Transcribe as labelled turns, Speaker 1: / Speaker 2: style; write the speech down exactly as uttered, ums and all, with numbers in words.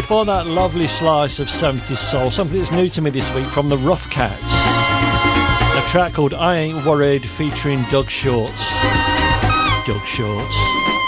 Speaker 1: before that, lovely slice of seventies soul, something that's new to me this week from the Rough Cats. A track called I Ain't Worried featuring Doug Shorts. Doug Shorts.